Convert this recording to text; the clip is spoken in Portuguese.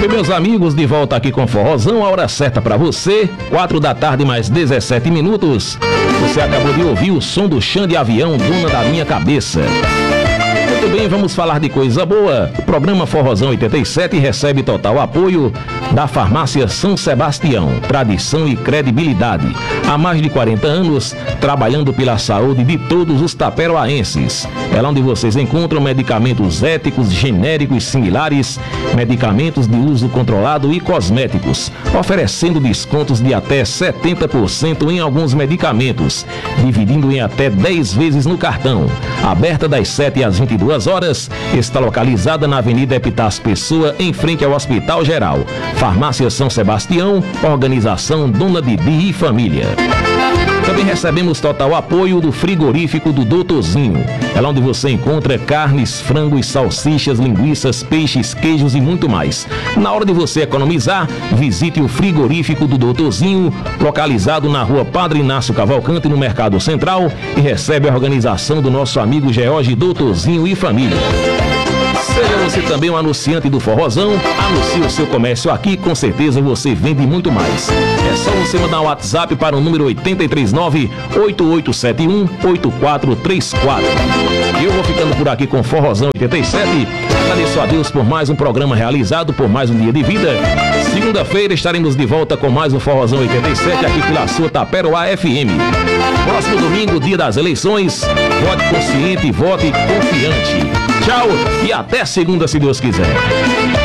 Bem, meus amigos, de volta aqui com Forrozão, a hora certa pra você, 4 da tarde mais 17 minutos. Você acabou de ouvir o som do Xande Avião, Dona da Minha Cabeça. Muito bem, vamos falar de coisa boa. O programa Forrozão 87 recebe total apoio da Farmácia São Sebastião, tradição e credibilidade. Há mais de 40 anos, trabalhando pela saúde de todos os taperoaenses. É lá onde vocês encontram medicamentos éticos, genéricos similares, medicamentos de uso controlado e cosméticos, oferecendo descontos de até 70% em alguns medicamentos, dividindo em até 10 vezes no cartão. Aberta das 7 às 22 horas, está localizada na Avenida Epitácio Pessoa, em frente ao Hospital Geral. Farmácia São Sebastião, organização Dona Didi e Família. Também recebemos total apoio do frigorífico do Doutorzinho. É lá onde você encontra carnes, frangos, salsichas, linguiças, peixes, queijos e muito mais. Na hora de você economizar, visite o frigorífico do Doutorzinho, localizado na rua Padre Inácio Cavalcante, no Mercado Central, e recebe a organização do nosso amigo George Doutorzinho e Família. Seja você também um anunciante do Forrozão, anuncie o seu comércio aqui, com certeza você vende muito mais. É só você mandar um WhatsApp para o número 839-8871-8434. Eu vou ficando por aqui com Forrozão 87. Agradeço a Deus por mais um programa realizado, por mais um dia de vida. Segunda-feira estaremos de volta com mais um Forrozão 87 aqui pela sua Taperoá FM. Próximo domingo, dia das eleições, vote consciente, vote confiante. Tchau e até segunda, se Deus quiser.